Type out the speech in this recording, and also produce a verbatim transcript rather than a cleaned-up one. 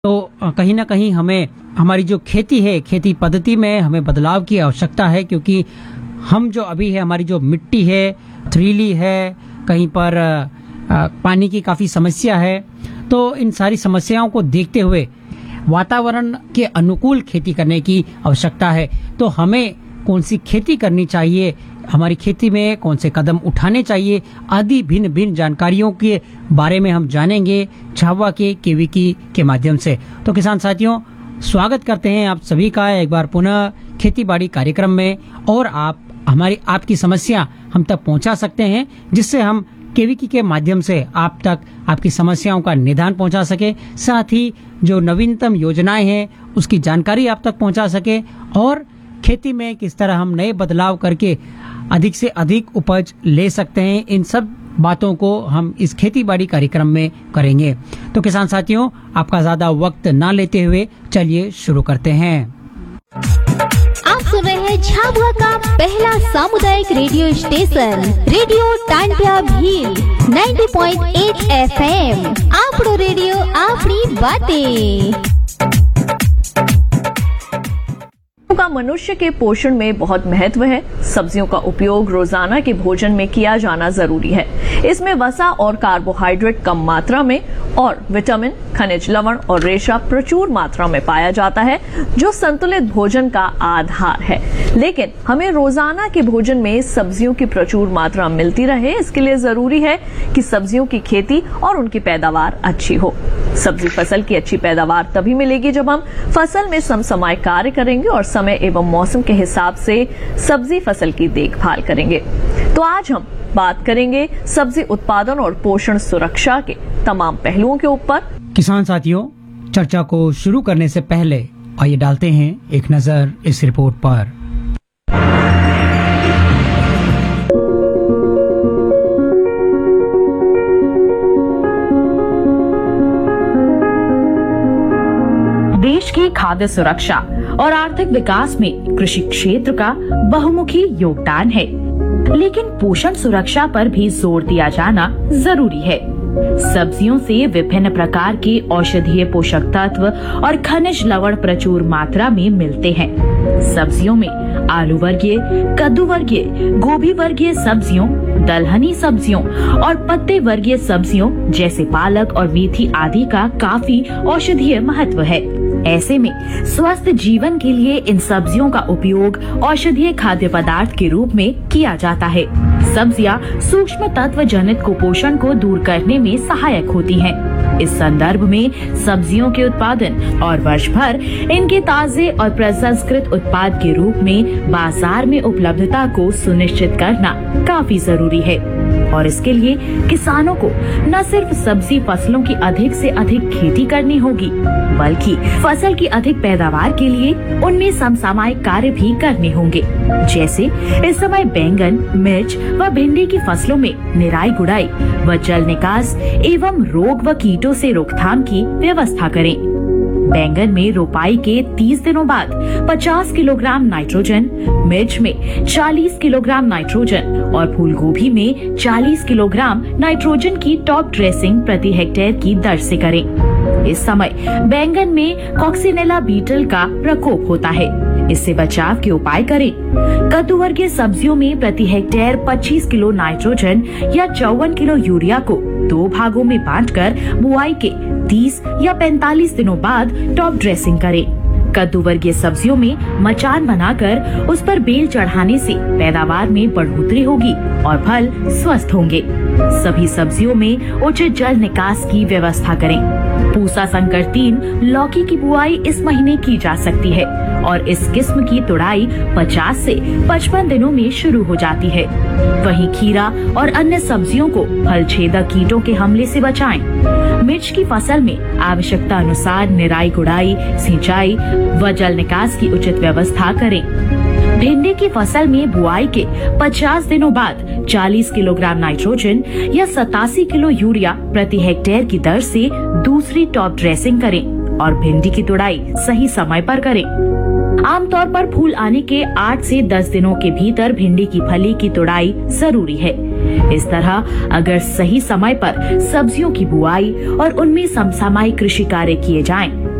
तो अ, कहीं ना कहीं हमें हमारी जो खेती है, खेती पद्धति में हमें बदलाव की आवश्यकता है, क्योंकि हम जो अभी है, हमारी जो मिट्टी है थ्रीली है, कहीं पर अ, अ, पानी की काफ़ी समस्या है। तो इन सारी समस्याओं को देखते हुए वातावरण के अनुकूल खेती करने की आवश्यकता है। तो हमें कौन सी खेती करनी चाहिए, हमारी खेती में कौन से कदम उठाने चाहिए, आदि भिन्न भिन्न जानकारियों के बारे में हम जानेंगे झाबुआ के केवीकी के माध्यम से। तो किसान साथियों, स्वागत करते हैं आप सभी का एक बार पुनः खेती बाड़ी कार्यक्रम में, और आप हमारी आपकी समस्या हम तक पहुंचा सकते हैं, जिससे हम केवीकी के माध्यम से आप तक आपकी समस्याओं का निदान पहुंचा सके, साथ ही जो नवीनतम योजनाएं हैं उसकी जानकारी आप तक पहुंचा सके, और खेती में किस तरह हम नए बदलाव करके अधिक से अधिक उपज ले सकते हैं, इन सब बातों को हम इस खेती बाड़ी कार्यक्रम में करेंगे। तो किसान साथियों, आपका ज्यादा वक्त ना लेते हुए चलिए शुरू करते हैं। आप सुन रहे हैं झाबुआ का पहला सामुदायिक radio station radio Tantia Bhil नब्बे पॉइंट आठ एफ एम। आपड़ो रेडियो आपनी बातें। का मनुष्य के पोषण में बहुत महत्व है। सब्जियों का उपयोग रोजाना के भोजन में किया जाना जरूरी है। इसमें वसा और कार्बोहाइड्रेट कम मात्रा में और विटामिन, खनिज लवण और रेशा प्रचुर मात्रा में पाया जाता है, जो संतुलित भोजन का आधार है। लेकिन हमें रोजाना के भोजन में सब्जियों की प्रचुर मात्रा मिलती रहे, इसके लिए जरूरी है कि सब्जियों की खेती और उनकी पैदावार अच्छी हो। सब्जी फसल की अच्छी पैदावार तभी मिलेगी जब हम फसल में समसमाय कार्य करेंगे और समय एवं मौसम के हिसाब से सब्जी फसल की देखभाल करेंगे। तो आज हम बात करेंगे सब्जी उत्पादन और पोषण सुरक्षा के तमाम पहलुओं के ऊपर। किसान साथियों, चर्चा को शुरू करने से पहले आइए डालते हैं एक नजर इस रिपोर्ट पर। देश की खाद्य सुरक्षा और आर्थिक विकास में कृषि क्षेत्र का बहुमुखी योगदान है, लेकिन पोषण सुरक्षा पर भी जोर दिया जाना जरूरी है। सब्जियों से विभिन्न प्रकार के औषधीय पोषक तत्व और खनिज लवण प्रचुर मात्रा में मिलते हैं। सब्जियों में आलू वर्गीय, कद्दू वर्गीय, गोभी वर्गीय सब्जियों, दलहनी सब्जियों और पत्ते वर्गीय सब्जियों जैसे पालक और मेथी आदि का काफी औषधीय महत्व है। ऐसे में स्वस्थ जीवन के लिए इन सब्जियों का उपयोग औषधीय खाद्य पदार्थ के रूप में किया जाता है। सब्जियां सूक्ष्म तत्व जनित कुपोषण को दूर करने में सहायक होती हैं। इस संदर्भ में सब्जियों के उत्पादन और वर्ष भर इनके ताजे और प्रसंस्कृत उत्पाद के रूप में बाजार में उपलब्धता को सुनिश्चित करना काफी जरूरी है। और इसके लिए किसानों को न सिर्फ सब्जी फसलों की अधिक से अधिक खेती करनी होगी, बल्कि फसल की अधिक पैदावार के लिए उनमें समसामयिक कार्य भी करने होंगे। जैसे इस समय बैंगन, मिर्च व भिंडी की फसलों में निराई गुड़ाई व जल निकास एवं रोग व कीटों से रोकथाम की व्यवस्था करें। बैंगन में रोपाई के तीस दिनों बाद पचास किलोग्राम नाइट्रोजन, मिर्च में चालीस किलोग्राम नाइट्रोजन और फूल गोभी में चालीस किलोग्राम नाइट्रोजन की टॉप ड्रेसिंग प्रति हेक्टेयर की दर से करें। इस समय बैंगन में कॉक्सिनेला बीटल का प्रकोप होता है, इससे बचाव के उपाय करें। कद्दू वर्गीय सब्जियों में प्रति हेक्टेयर पच्चीस किलो नाइट्रोजन या चौवन किलो यूरिया को दो भागों में बांटकर बुआई के तीस या पैंतालीस दिनों बाद टॉप ड्रेसिंग करें। कद्दू वर्गीय सब्जियों में मचान बनाकर उस पर बेल चढ़ाने से पैदावार में बढ़ोतरी होगी और फल स्वस्थ होंगे। सभी सब्जियों में उचित जल निकास की व्यवस्था करें। पूसा संकर तीन लौकी की बुआई इस महीने की जा सकती है और इस किस्म की तुड़ाई पचास से पचपन दिनों में शुरू हो जाती है। वहीं खीरा और अन्य सब्जियों को फल छेदक कीटों के हमले से बचाएं। मिर्च की फसल में आवश्यकता अनुसार निराई गुड़ाई, सिंचाई व जल निकास की उचित व्यवस्था करें। भिंडी की फसल में बुआई के पचास दिनों बाद चालीस किलोग्राम नाइट्रोजन या सतासी किलो यूरिया प्रति हेक्टेयर की दर से दूसरी टॉप ड्रेसिंग करें और भिंडी की तुड़ाई सही समय पर करें। आमतौर पर फूल आने के आठ से दस दिनों के भीतर भिंडी की फली की तुड़ाई जरूरी है। इस तरह अगर सही समय पर सब्जियों की बुआई और उनमें समसामयिक कृषि कार्य किए जाएं,